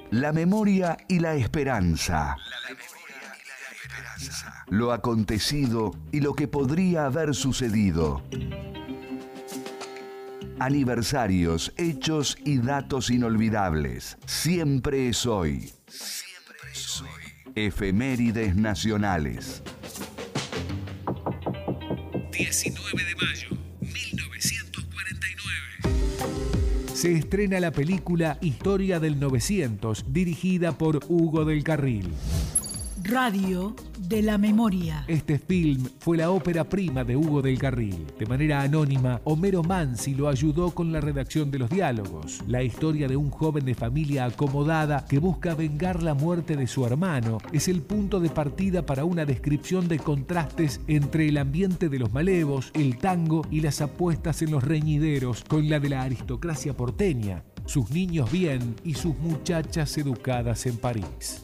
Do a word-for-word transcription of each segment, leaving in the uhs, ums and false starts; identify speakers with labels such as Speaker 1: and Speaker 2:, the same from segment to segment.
Speaker 1: La memoria y la esperanza. Lo acontecido y lo que podría haber sucedido. Aniversarios, hechos y datos inolvidables. Siempre es hoy. Siempre es hoy. Efemérides nacionales.
Speaker 2: diecinueve de mayo, mil novecientos cuarenta y nueve. Se estrena la película Historia del novecientos, dirigida por Hugo del Carril.
Speaker 3: Radio de la Memoria.
Speaker 2: Este film fue la ópera prima de Hugo del Carril. De manera anónima, Homero Manzi lo ayudó con la redacción de los diálogos. La historia de un joven de familia acomodada que busca vengar la muerte de su hermano es el punto de partida para una descripción de contrastes entre el ambiente de los malevos, el tango y las apuestas en los reñideros con la de la aristocracia porteña, sus niños bien y sus muchachas educadas en París.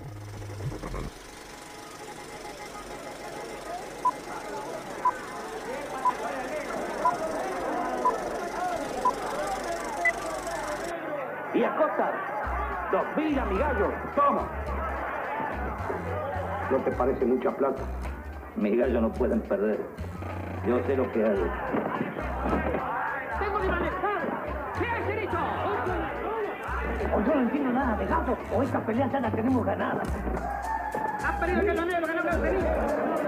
Speaker 4: Y Acosta, dos mil amigallos, toma. ¿No te parece mucha plata? Mis gallos no pueden perder. Yo sé lo que hago.
Speaker 5: ¡Tengo que manejar! ¿Qué has derecho?
Speaker 4: O yo no entiendo nada de gato, o esta pelea ya la tenemos ganada.
Speaker 5: ¡Has perdido el canonero, que no lo tenía!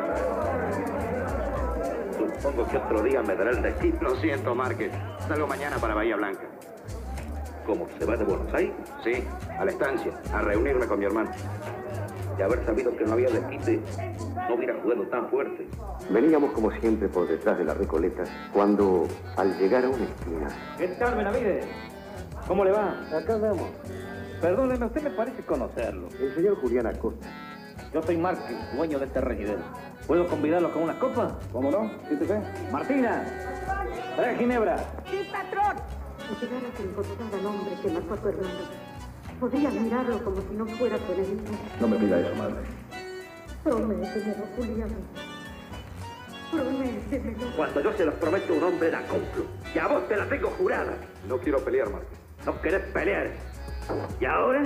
Speaker 6: Supongo que otro día me dará el destino.
Speaker 7: Lo siento, Márquez. Salgo mañana para Bahía Blanca.
Speaker 6: ¿Cómo? ¿Se va de Buenos Aires?
Speaker 7: Sí, a la estancia, a reunirme con mi hermano.
Speaker 6: De haber sabido que no había desquite, no hubiera jugado tan fuerte.
Speaker 8: Veníamos como siempre por detrás de la Recoleta, cuando al llegar a una esquina...
Speaker 4: ¿Qué tal, Benavides? ¿Cómo le va?
Speaker 8: Acá andamos.
Speaker 4: Perdóneme, usted me parece conocerlo.
Speaker 8: El señor Julián Acosta.
Speaker 4: Yo soy Márquez, dueño de este regidero. ¿Puedo convidarlo con unas copas?
Speaker 8: ¿Cómo no? ¿Sí te ve?
Speaker 4: Martina, trae ginebra.
Speaker 9: Sí, patrón. Si llegara a encontrar al hombre que mató a tu hermano, podría mirarlo como si no fuera tu enemigo.
Speaker 8: No me pida eso, madre.
Speaker 9: Prométemelo, Julián. Prométemelo.
Speaker 6: Cuando yo se los prometo a un hombre, la cumplo. Y a vos te la tengo jurada.
Speaker 7: No quiero pelear, Márquez.
Speaker 6: No querés pelear. ¿Y ahora?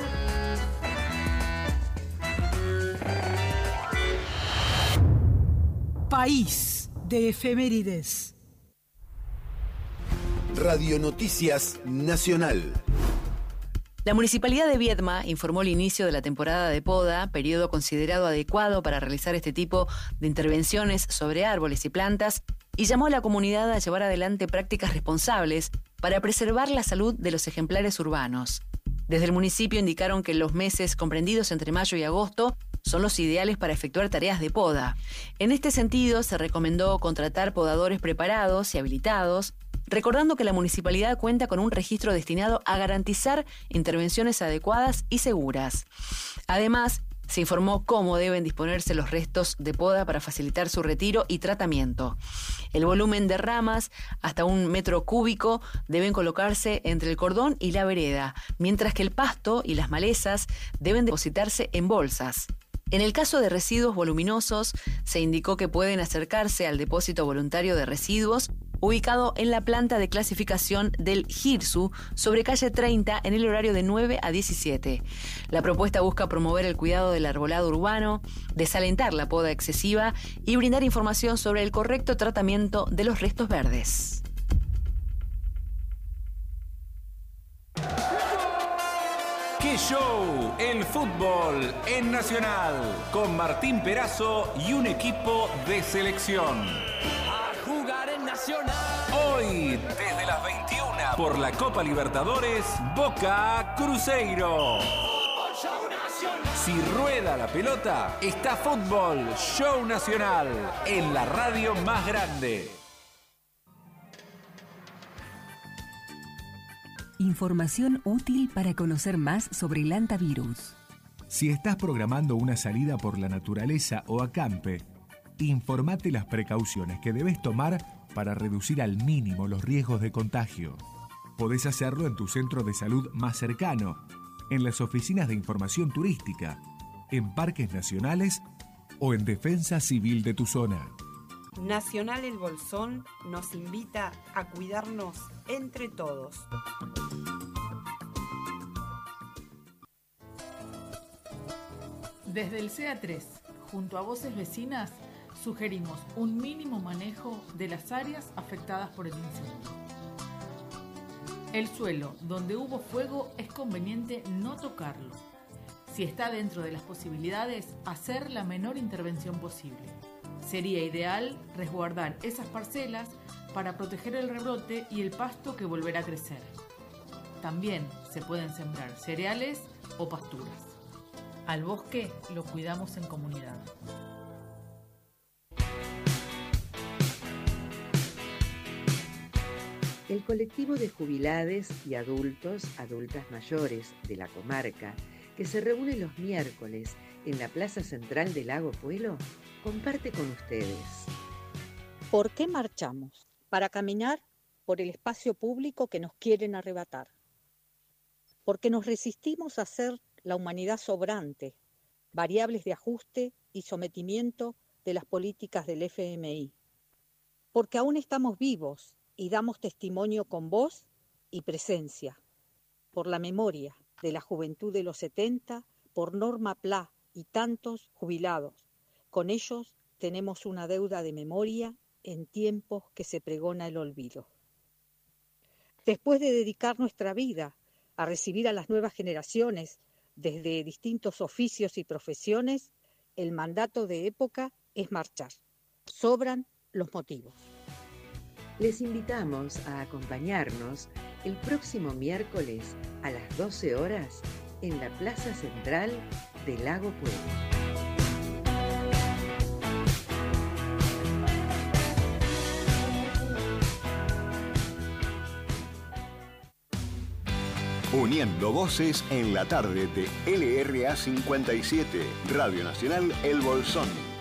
Speaker 3: País de efemérides.
Speaker 10: Radio Noticias Nacional.
Speaker 11: La Municipalidad de Viedma informó el inicio de la temporada de poda, periodo considerado adecuado para realizar este tipo de intervenciones sobre árboles y plantas, y llamó a la comunidad a llevar adelante prácticas responsables para preservar la salud de los ejemplares urbanos. Desde el municipio indicaron que los meses comprendidos entre mayo y agosto son los ideales para efectuar tareas de poda. En este sentido, se recomendó contratar podadores preparados y habilitados, recordando que la municipalidad cuenta con un registro destinado a garantizar intervenciones adecuadas y seguras. Además, se informó cómo deben disponerse los restos de poda para facilitar su retiro y tratamiento. El volumen de ramas, hasta un metro cúbico, deben colocarse entre el cordón y la vereda, mientras que el pasto y las malezas deben depositarse en bolsas. En el caso de residuos voluminosos, se indicó que pueden acercarse al depósito voluntario de residuos ubicado en la planta de clasificación del GIRSU sobre calle treinta en el horario de nueve a diecisiete. La propuesta busca promover el cuidado del arbolado urbano, desalentar la poda excesiva y brindar información sobre el correcto tratamiento de los restos verdes.
Speaker 2: ¡Qué show! El fútbol en Nacional, con Martín Perazo y un equipo de selección.
Speaker 12: A jugar en Nacional.
Speaker 2: Hoy, desde las veintiuna, por la Copa Libertadores, Boca Cruzeiro. Si rueda la pelota, está Fútbol Show Nacional, en la radio más grande.
Speaker 13: Información útil para conocer más sobre el hantavirus.
Speaker 2: Si estás programando una salida por la naturaleza o acampe, informate las precauciones que debes tomar para reducir al mínimo los riesgos de contagio. Podés hacerlo en tu centro de salud más cercano, en las oficinas de información turística, en parques nacionales o en defensa civil de tu zona.
Speaker 14: Nacional El Bolsón nos invita a cuidarnos entre todos.
Speaker 15: Desde el C A tres, junto a Voces Vecinas, sugerimos un mínimo manejo de las áreas afectadas por el incendio. El suelo donde hubo fuego es conveniente no tocarlo. Si está dentro de las posibilidades, hacer la menor intervención posible. Sería ideal resguardar esas parcelas para proteger el rebrote y el pasto que volverá a crecer. También se pueden sembrar cereales o pasturas. Al bosque lo cuidamos en comunidad.
Speaker 16: El colectivo de jubilades y adultos, adultas mayores de la comarca, que se reúne los miércoles en la Plaza Central de Lago Puelo, comparte con ustedes.
Speaker 17: ¿Por qué marchamos? Para caminar por el espacio público que nos quieren arrebatar. Porque nos resistimos a ser la humanidad sobrante, variables de ajuste y sometimiento de las políticas del F M I. Porque aún estamos vivos y damos testimonio con voz y presencia. Por la memoria de la juventud de los setenta, por Norma Pla y tantos jubilados. Con ellos tenemos una deuda de memoria en tiempos que se pregona el olvido. Después de dedicar nuestra vida a recibir a las nuevas generaciones desde distintos oficios y profesiones, el mandato de época es marchar. Sobran los motivos.
Speaker 16: Les invitamos a acompañarnos el próximo miércoles a las doce horas en la Plaza Central de Lago Puelo.
Speaker 18: Uniendo voces en la tarde de L R A cincuenta y siete, Radio Nacional El Bolsón.